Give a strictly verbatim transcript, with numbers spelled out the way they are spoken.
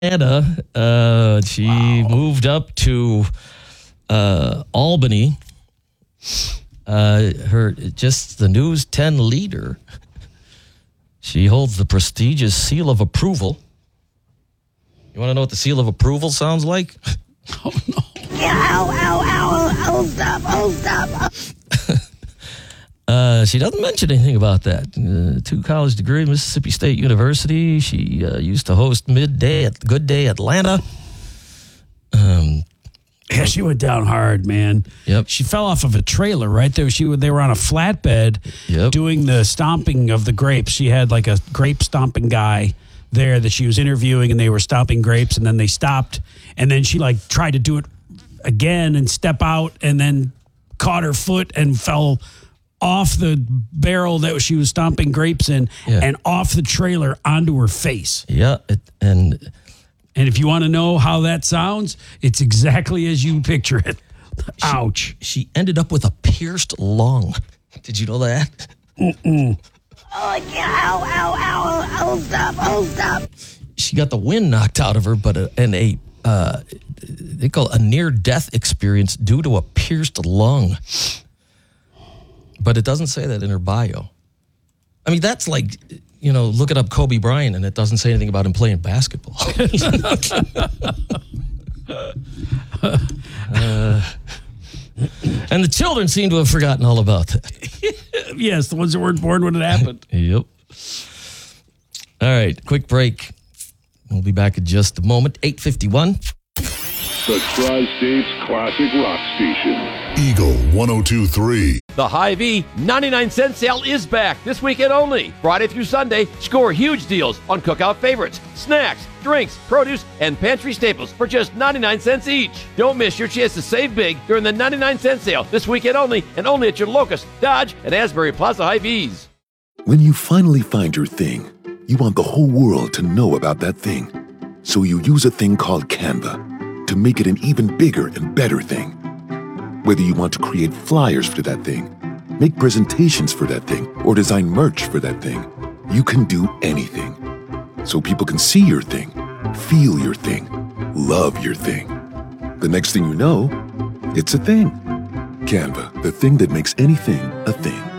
Anna, uh, she Wow. moved up to uh, Albany. Uh, her just the News ten leader. She holds the prestigious seal of approval. You want to know what the seal of approval sounds like? Oh, no. Ow, ow, ow, oh, stop, oh, stop. Uh, she doesn't mention anything about that. Uh, two college degree, Mississippi State University. She uh, used to host Midday at Good Day Atlanta. Um, Yeah, she went down hard, man. Yep. She fell off of a trailer, right? There, she they were on a flatbed Yep. doing the stomping of the grapes. She had like a grape stomping guy there that she was interviewing, and they were stomping grapes, and then they stopped, and then she like tried to do it again and step out, and then caught her foot and fell off the barrel that she was stomping grapes in, Yeah. and off the trailer onto her face. yeah, it, and And if you want to know how that sounds, it's exactly as you picture it. Ouch. she ended up with a pierced lung. Did you know that? Mm-mm. Oh, yeah, ow, ow, ow, oh, stop, oh, stop. She got the wind knocked out of her, but a, and a uh, they call it a near-death experience due to a pierced lung. But it doesn't say that in her bio. I mean, that's like, you know, looking up Kobe Bryant and it doesn't say anything about him playing basketball. uh, and the children seem to have forgotten all about that. Yes, the ones that weren't born when it happened. Yep. All right, quick break. We'll be back in just a moment. eight fifty-one. The Tri-States Classic Rock Station. Eagle one oh two three. The Hy-Vee ninety-nine cent sale is back this weekend only. Friday through Sunday, score huge deals on cookout favorites, snacks, drinks, produce, and pantry staples for just ninety-nine cents each. Don't miss your chance to save big during the ninety-nine cent sale this weekend only, and only at your Locust, Dodge, and Asbury Plaza Hy-Vees. When you finally find your thing, you want the whole world to know about that thing. So you use a thing called Canva to make it an even bigger and better thing. Whether you want to create flyers for that thing, make presentations for that thing, or design merch for that thing, you can do anything. So people can see your thing, feel your thing, love your thing. The next thing you know, it's a thing. Canva, the thing that makes anything a thing.